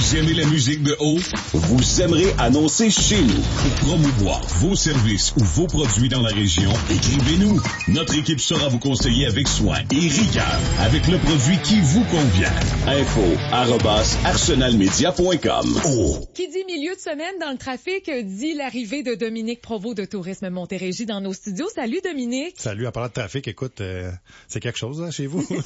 Vous aimez la musique de haut? Vous aimerez annoncer chez nous. Pour promouvoir vos services ou vos produits dans la région, écrivez-nous. Notre équipe saura vous conseiller avec soin et rigueur avec le produit qui vous convient. info@arsenalmedia.com. Qui dit milieu de semaine dans le trafic dit l'arrivée de Dominique Provost de Tourisme Montérégie dans nos studios. Salut Dominique. Salut, en parlant de trafic, écoute, c'est quelque chose hein, chez vous. Se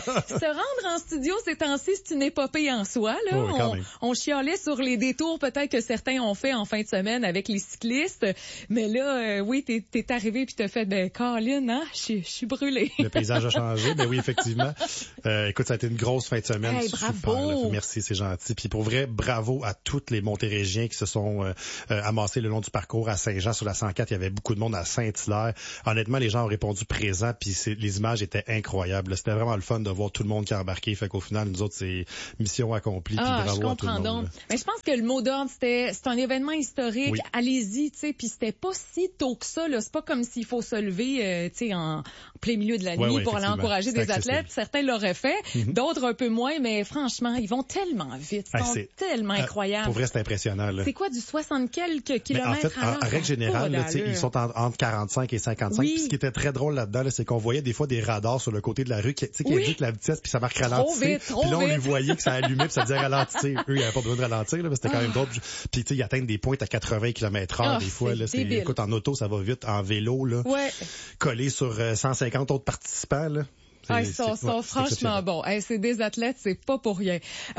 rendre en studio ces temps-ci, c'est une épopée en soi. Là. Oui, on chialait sur les détours peut-être que certains ont fait en fin de semaine avec les cyclistes. Mais là, oui, t'es arrivé puis t'as fait, Colin, hein, je suis brûlé. Le paysage a changé, oui, effectivement. Écoute, ça a été une grosse fin de semaine. Hey, super, bravo. là. Merci, c'est gentil. Puis pour vrai, bravo à tous les Montérégiens qui se sont amassés le long du parcours à Saint-Jean sur la 104. Il y avait beaucoup de monde à Saint-Hilaire. Honnêtement, les gens ont répondu présent, puis les images étaient incroyables. C'était vraiment le fun de voir tout le monde qui a embarqué. Fait qu'au final, nous autres, c'est mission accomplie. Puis bravo à tout le monde. Donc. Mais je pense que le mot d'ordre, c'est un événement historique. Oui. Allez-y, tu sais. Puis c'était pas si tôt que ça. Là. C'est pas comme s'il faut se lever, tu sais, en plein milieu de la nuit pour aller encourager des athlètes. Certains l'auraient fait, d'autres un peu moins. Mais franchement, ils vont tellement vite. Ils sont tellement incroyables. Pour vrai, c'est impressionnant. Là. C'est quoi, du 60 quelques kilomètres en fait, en règle générale, là, ils sont entre 45 et 55. Oui. Puis ce qui était très drôle là-dedans, là, c'est qu'on voyait des fois des radars sur le côté de la rue qui indiquent la vitesse, puis ça marque ralentir. Puis là, on les voyait que ça allumait, puis ça disait ralentir. Eux, ils n'avaient pas besoin de ralentir, là, mais c'était quand même drôle. Puis tu sais, ils atteignent des pointes à 80 km/h des fois. Là, écoute, en auto, ça va vite. En vélo, là, collé sur 150 autres participants. Là. Ils sont franchement bons. C'est des athlètes, c'est pas pour rien.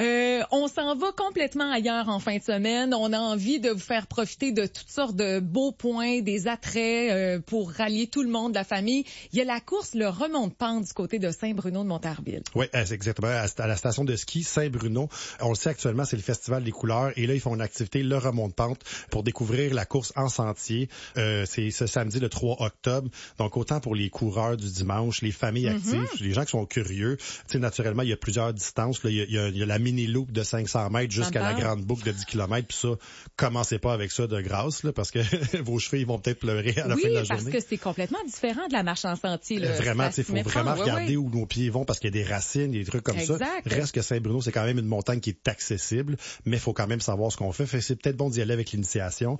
On s'en va complètement ailleurs en fin de semaine. On a envie de vous faire profiter de toutes sortes de beaux points, des attraits pour rallier tout le monde, la famille. Il y a la course, le remont-de-pente du côté de Saint-Bruno de Montarville. Oui, c'est exactement. À la station de ski Saint-Bruno, on le sait actuellement, c'est le Festival des couleurs. Et là, ils font une activité, le remont-de-pente, pour découvrir la course en sentier. C'est ce samedi, le 3 octobre. Donc, autant pour les coureurs du dimanche, les familles actives, les gens qui sont curieux. Tu sais, naturellement, il y a plusieurs distances. Là. Il y a la mini-loop de 500 mètres jusqu'à la grande boucle de 10 km. Puis ça, commencez pas avec ça de grâce, là, parce que vos cheveux, ils vont peut-être pleurer à la fin de la journée. Oui, parce que c'est complètement différent de la marche en sentier. Là. Vraiment, il faut vraiment regarder où nos pieds vont, parce qu'il y a des racines, des trucs comme ça. Reste que Saint-Bruno, c'est quand même une montagne qui est accessible, mais il faut quand même savoir ce qu'on fait. C'est peut-être bon d'y aller avec l'initiation.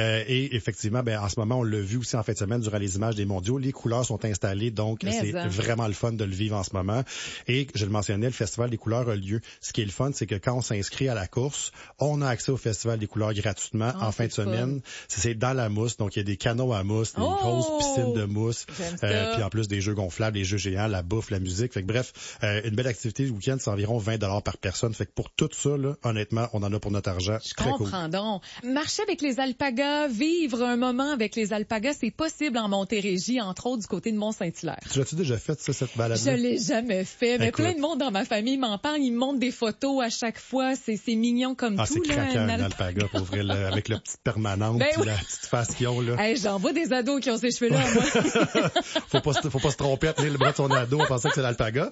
Et effectivement, en ce moment, on l'a vu aussi en fin de semaine durant les images des mondiaux. Les couleurs sont installées, donc c'est vraiment le fun de le vivre en ce moment. Et je le mentionnais, le Festival des couleurs a lieu. Ce qui est le fun, c'est que quand on s'inscrit à la course, on a accès au Festival des couleurs gratuitement en fin de semaine. C'est dans la mousse, donc il y a des canots à mousse, des grosses piscines de mousse, puis en plus des jeux gonflables, des jeux géants, la bouffe, la musique. Fait que bref, une belle activité le week-end, c'est environ 20$ par personne. Fait que pour tout ça, là, honnêtement, on en a pour notre argent. Je comprends donc. Marcher avec les alpagas, vivre un moment avec les alpagas, c'est possible en Montérégie, entre autres du côté de Mont-Saint-Hilaire. Tu l'as-tu déjà fait, ça, cette balade-là? Je l'ai jamais fait, mais plein de monde dans ma famille m'en parle, ils me montrent des photos à chaque fois, c'est mignon comme tout. C'est craquant, un alpaga, pour vrai, là, avec la petite permanente, la petite face qu'ils ont, là. J'en vois des ados qui ont ces cheveux-là, moi. Faut pas se tromper à tenir le bras de son ado en pensant que c'est l'alpaga.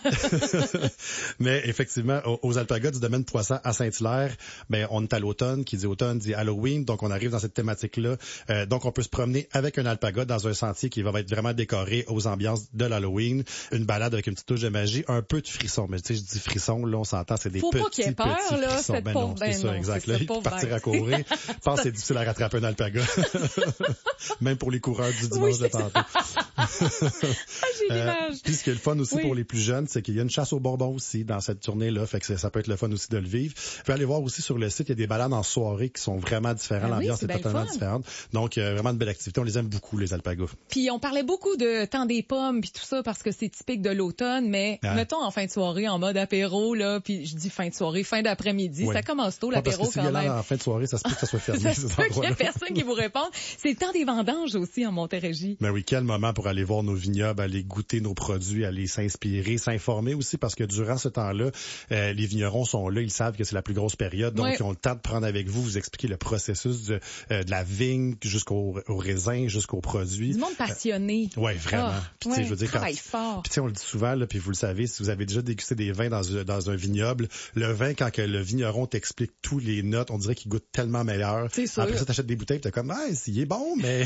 Mais effectivement, aux alpagas du domaine Poisson à Saint-Hilaire, on est à l'automne, qui dit automne dit Halloween, donc on arrive dans cette thématique-là. Donc on peut se promener avec un alpaga dans un sentier qui va être vraiment décoré aux ambiances de l'Halloween. Une balade avec une petite touche de magie, un peu de frisson. Mais tu sais, je dis frisson, là, on s'entend, c'est des petits frissons. Non, c'est ça, exact. Là, partir à courir. Je pense que c'est difficile à rattraper un alpaga. Même pour les coureurs du dimanche de tantôt. J'ai l'image. Puis ce qui est le fun aussi pour les plus jeunes, c'est qu'il y a une chasse aux bonbons aussi dans cette tournée-là. Fait que ça peut être le fun aussi de le vivre. Vous pouvez aller voir aussi sur le site, il y a des balades en soirée qui sont vraiment différentes. L'ambiance est totalement différente. Donc, vraiment une belle activité. On les aime beaucoup, les alpagas. Puis on parlait beaucoup de temps des pommes puis tout ça parce que c'est typique de l'automne, mais mettons en fin de soirée, en mode apéro, là, puis je dis fin de soirée, fin d'après-midi, ça commence tôt l'apéro quand même. En fin de soirée, ça se peut que ça soit fermé. Ça se peut qu'il y ait personne qui vous réponde. C'est le temps des vendanges aussi en Montérégie. Ben oui, quel moment pour aller voir nos vignobles, aller goûter nos produits, aller s'inspirer, s'informer aussi, parce que durant ce temps-là, les vignerons sont là, ils savent que c'est la plus grosse période, donc ils ont le temps de prendre avec vous, vous expliquer le processus de la vigne jusqu'au raisin, jusqu'aux produits. Du monde passionné. Oui, vraiment. Puis je veux dire, travaille fort. Puis on le dit souvent, là, puis vous le savez, si vous avez déjà dégusté des vins dans un vignoble, le vin, quand que le vigneron t'explique tous les notes, on dirait qu'il goûte tellement meilleur. C'est sûr. Après ça, t'achètes des bouteilles, t'es comme, il est bon, mais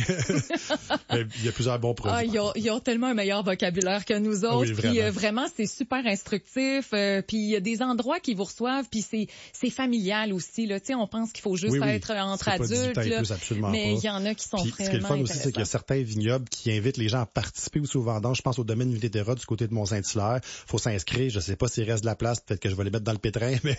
il y a plusieurs bons produits. Ils ont tellement un meilleur vocabulaire que nous autres. Oui, puis vraiment, c'est super instructif. Puis il y a des endroits qui vous reçoivent, puis c'est familial aussi. Là. On pense qu'il faut juste être entre adultes. Mais il y en a qui sont vraiment Ce qui est le fun aussi, c'est qu'il y a certains vignobles qui invitent les gens à participer aussi aux vendanges. Je pense au domaine Vitétera du côté de Mont-Saint-Hilaire. Faut s'inscrire. Je sais pas s'il reste de la place. Peut-être que je vais les mettre dans le pétrin, mais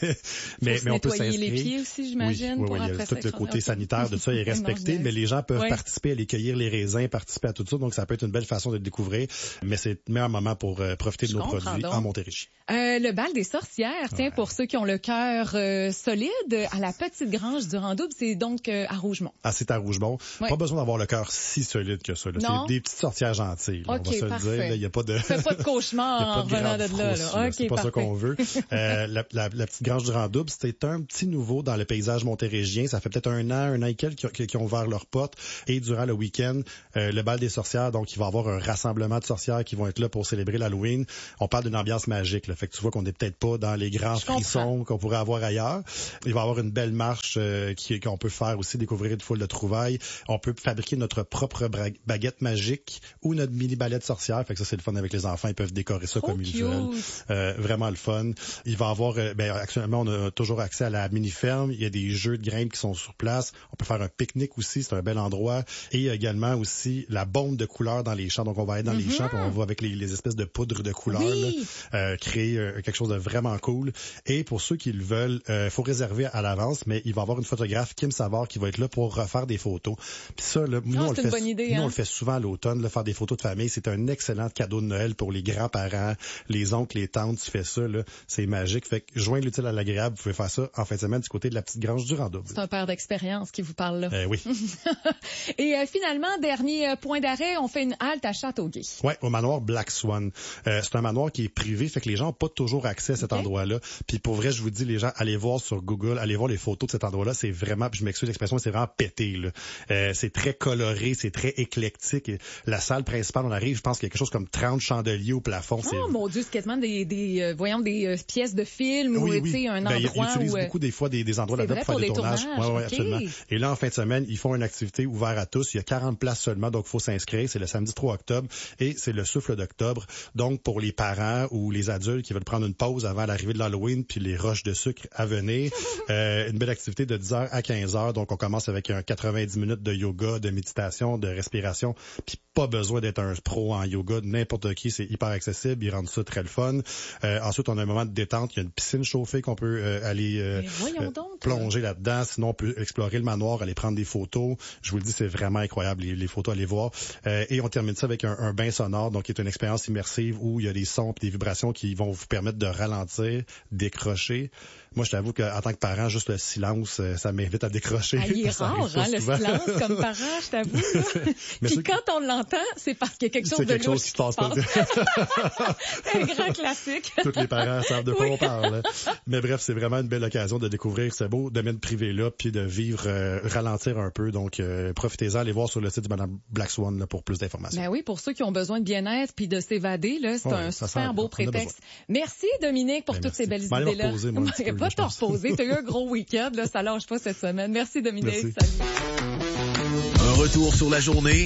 on peut s'inscrire. Les pieds aussi, j'imagine. Oui, tout le côté sanitaire de ça est respecté, mais les gens peuvent participer à aller cueillir les raisins, participer à tout ça. Donc, ça peut être une belle façon de le découvrir. Mais c'est le meilleur moment pour profiter de nos produits en Montérégie. Le bal des sorcières, pour ceux qui ont le cœur solide, à la petite grange du Randouble, c'est donc à Rougemont. Ah, c'est à Rougemont. Pas besoin d'avoir le cœur si solide que ça. C'est des petites sorcières gentilles. On va se le dire. Il n'y a pas de... Fais pas de cauchemar en revenant de là. C'est pas ça qu'on veut. La petite grange du Randouble, c'était un petit nouveau dans le paysage montérégien. Ça fait peut-être un an et quelques qui ont ouvert leurs portes. Et durant le week-end, le bal des sorcières, donc il va y avoir un rassemblement de sorcières qui vont être là pour célébrer l'Halloween. On parle d'une ambiance magique. Là. Fait que tu vois qu'on n'est peut-être pas dans les grands frissons qu'on pourrait avoir ailleurs. Il va y avoir une belle marche qu'on peut faire aussi, découvrir une foule de trouvailles. On peut fabriquer notre propre baguette magique ou notre mini balai de sorcière. Fait que ça, c'est le fun avec les enfants. Ils peuvent décorer ça comme ils veulent. Vraiment le fun. Il va y avoir, actuellement, on a toujours accès à la mini-ferme. Il y a des jeux de grimpe qui sont sur place. On peut faire un pique-nique aussi. C'est un bel endroit. Et il y a également aussi la bombe de couleurs dans les champs. Donc, on va aller dans les champs et on va avec les espèces de poudre de couleurs créer quelque chose de vraiment cool. Et pour ceux qui le veulent, faut réserver à l'avance, mais il va y avoir une photographe, Kim Savard, qui va être là pour refaire des photos. Puis ça, là, nous, on le fait souvent à l'automne, là, faire des photos de famille. C'est un excellent cadeau de Noël pour les grands-parents, les oncles, les tantes. Tu fais ça, là, c'est magique. Fait que joindre l'utile à l'agréable, vous pouvez faire ça en fin de semaine du côté de la petite grange du Randouble. C'est un père d'expérience qui vous parle là. Oui. Et finalement, dernier point d'arrêt, on fait une halte à Châteauguay. Ouais, au manoir Black Swan. C'est un manoir qui est privé, fait que les gens n'ont pas toujours accès à cet endroit-là. Puis pour vrai, je vous dis, les gens, allez voir sur Google, allez voir les photos de cet endroit-là. C'est vraiment, puis je m'excuse l'expression, c'est vraiment pété, là. C'est très coloré, c'est très éclectique. Et la salle principale, on arrive, je pense qu'il y a quelque chose comme 30 chandeliers au plafond. Oh mon Dieu, c'est quasiment des pièces de film ou un endroit ils utilisent beaucoup des fois des endroits là-bas pour faire des tournages. Ouais, absolument. Et là, en fin de semaine, ils font une activité ouverte à tous. Il y a 40 places seulement, donc il faut s'inscrire. C'est le samedi 3 octobre et c'est le souffle d'octobre. Donc, pour les parents ou les adultes qui veulent prendre une pause avant l'arrivée de l'Halloween puis les roches de sucre à venir, une belle activité de 10h à 15h. Donc, on commence avec un 90 minutes de yoga, de méditation, de respiration, puis pas besoin d'être un pro en yoga. N'importe qui, c'est hyper accessible. Ils rendent ça très le fun. Ensuite, on a un moment de détente. Il y a une piscine chauffée qu'on peut aller plonger là-dedans. Sinon, on peut explorer le manoir, aller prendre des photos. Je vous le dis, c'est vraiment incroyable, les photos, allez voir. Et on termine ça avec un bain sonore, donc qui est une expérience immersive où il y a des sons et des vibrations qui vont vous permettre de ralentir, décrocher. Moi, je t'avoue qu'en tant que parent, juste le silence, ça m'invite à décrocher. Il est rare, le silence comme parent, je t'avoue. Puis quand on l'entend, c'est parce qu'il y a quelque chose de louche qui se passe. C'est un grand classique. Tous les parents savent de quoi on parle. Mais bref, c'est vraiment une belle occasion de découvrir ce beau domaine privé-là, puis de vivre, ralentir un peu. Donc, profitez-en, allez voir sur le site du Madame Black Swan là, pour plus d'informations. Ben oui, pour ceux qui ont besoin de bien-être puis de s'évader, là, c'est un super beau prétexte. Merci, Dominique, pour toutes ces belles idées-là. Pas te reposer. T'as eu un gros week-end, là, ça lâche pas cette semaine. Merci, Dominique. Merci. Salut. Un retour sur la journée